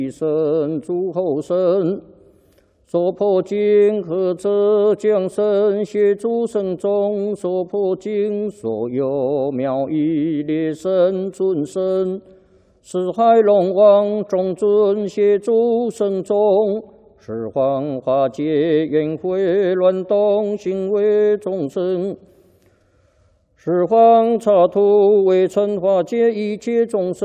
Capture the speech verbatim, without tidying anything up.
神诸后生，所破经合者将生协诸圣众，所破经所有妙义列神尊神，四海龙王众尊协诸圣众，十方化界圆会乱动行为众生。 十方刹土为成化界一切众生。